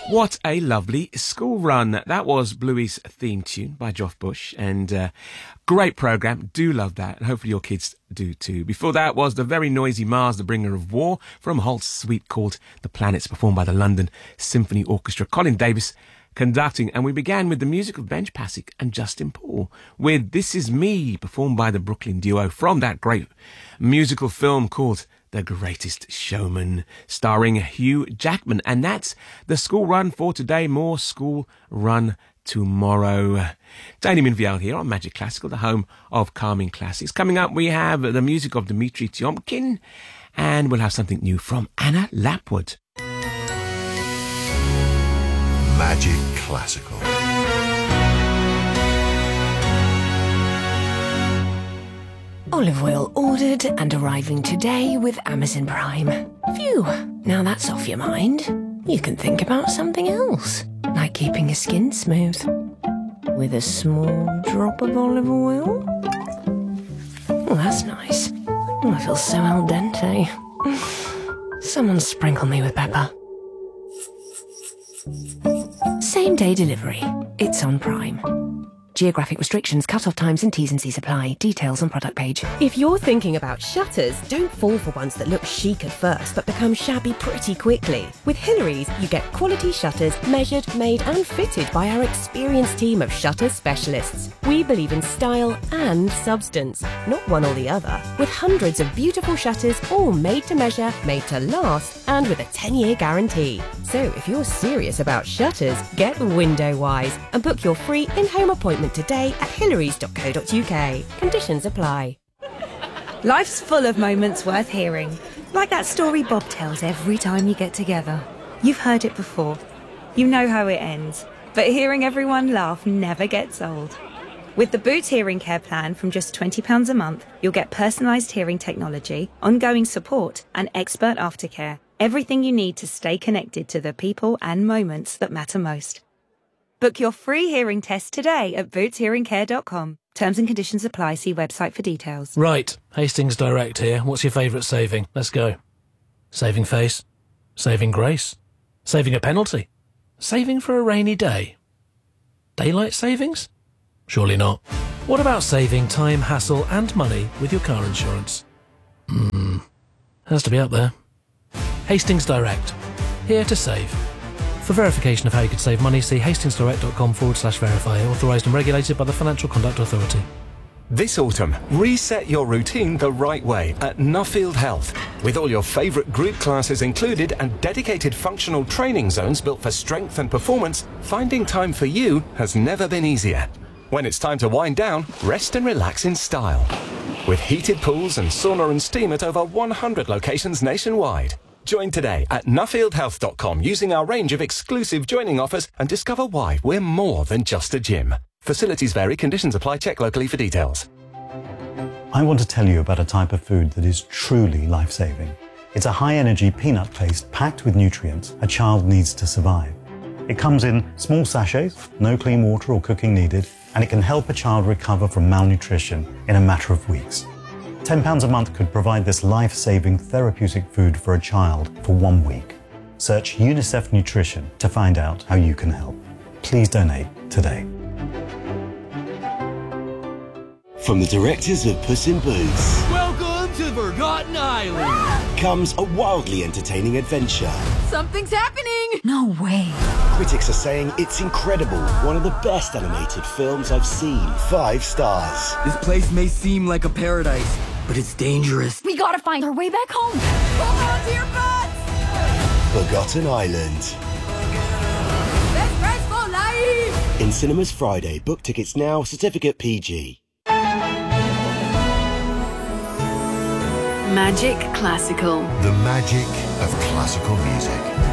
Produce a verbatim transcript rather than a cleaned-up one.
What a lovely school run. That was Bluey's theme tune by Geoff Bush, and uh, great programme. Do love that, and hopefully your kids do too. Before that was the very noisy Mars, the bringer of war, from Holt's suite called The Planets, performed by the London Symphony Orchestra. Colin Davis conducting, and we began with the music of Benj Pasek and Justin Paul with This Is Me, performed by the Brooklyn Duo from that great musical film called The Greatest Showman, starring Hugh Jackman. And that's the school run for today. More school run tomorrow. Damien Vial here on Magic Classical, the home of calming classics. Coming up, we have the music of Dmitri Tiomkin, and we'll have something new from Anna Lapwood. Magic Classical. Olive oil ordered and arriving today with Amazon Prime. Phew, now that's off your mind. You can think about something else, like keeping your skin smooth. With a small drop of olive oil. Oh, that's nice. Oh, I feel so al dente. Someone sprinkle me with pepper. Same day delivery. It's on Prime. Geographic restrictions, cut-off times and T's and C's apply. Details on product page. If you're thinking about shutters, don't fall for ones that look chic at first but become shabby pretty quickly. With Hillary's, you get quality shutters measured, made and fitted by our experienced team of shutter specialists. We believe in style and substance, not one or the other. With hundreds of beautiful shutters, all made to measure, made to last, and with a ten-year guarantee. So if you're serious about shutters, get Window Wise and book your free in-home appointment today at hillarys dot co dot uk. Conditions apply. Life's full of moments worth hearing, like that story Bob tells every time you get together. You've heard it before. You know how it ends, but hearing everyone laugh never gets old. With the Boots Hearing Care plan from just twenty pounds a month, you'll get personalised hearing technology, ongoing support and expert aftercare. Everything you need to stay connected to the people and moments that matter most. Book your free hearing test today at boots hearing care dot com. Terms and conditions apply. See website for details. Right, Hastings Direct here. What's your favourite saving? Let's go. Saving face. Saving grace. Saving a penalty. Saving for a rainy day. Daylight savings? Surely not. What about saving time, hassle and money with your car insurance? Hmm, has to be up there. Hastings Direct. Here to save. For verification of how you could save money, see hastingsdirect.com forward slash verify. Authorised and regulated by the Financial Conduct Authority. This autumn, reset your routine the right way at Nuffield Health. With all your favourite group classes included and dedicated functional training zones built for strength and performance, finding time for you has never been easier. When it's time to wind down, rest and relax in style. With heated pools and sauna and steam at over one hundred locations nationwide. Join today at nuffield health dot com using our range of exclusive joining offers and discover why we're more than just a gym. Facilities vary, conditions apply, check locally for details. I want to tell you about a type of food that is truly life-saving. It's a high-energy peanut paste packed with nutrients a child needs to survive. It comes in small sachets, no clean water or cooking needed, and it can help a child recover from malnutrition in a matter of weeks. ten pounds a month could provide this life-saving therapeutic food for a child for one week. Search UNICEF Nutrition to find out how you can help. Please donate today. From the directors of Puss in Boots. Welcome to Forgotten Island. Comes a wildly entertaining adventure. Something's happening! No way. Critics are saying it's incredible. One of the best animated films I've seen. Five stars. This place may seem like a paradise, but it's dangerous. We gotta find our way back home. Hold on to your butts! Forgotten Island. Best friends for life! In cinemas Friday. Book tickets now. Certificate P G. Magic Classical. The magic of classical music.